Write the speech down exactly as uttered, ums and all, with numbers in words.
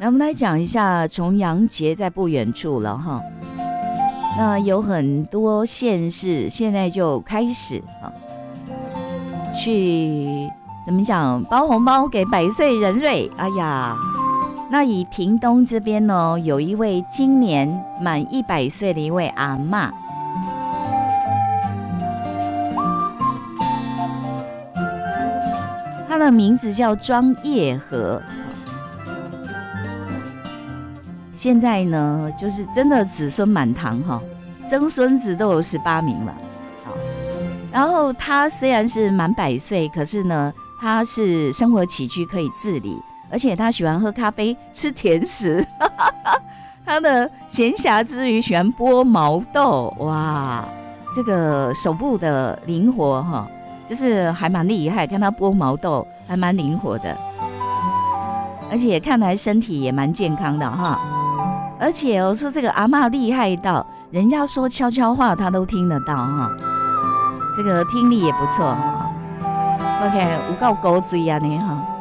那我们来讲一下重阳节在不远处了哈。那有很多县市现在就开始啊，去怎么讲包红包给百岁人瑞。哎呀，那以屏东这边呢，有一位今年满一百岁的一位阿嬷，她的名字叫庄叶和。现在呢，就是真的子孙满堂哈，曾孙子都有十八名了。好，然后他虽然是满百岁，可是呢，他是生活起居可以自理，而且他喜欢喝咖啡、吃甜食。他的闲暇之余喜欢剥毛豆，哇，这个手部的灵活哈，就是还蛮厉害，看他剥毛豆还蛮灵活的，而且看来身体也蛮健康的哈。而且我说这个阿嬷厉害到，人家说悄悄话他都听得到哈，这个听力也不错哈。OK， 有够狗嘴啊你哈。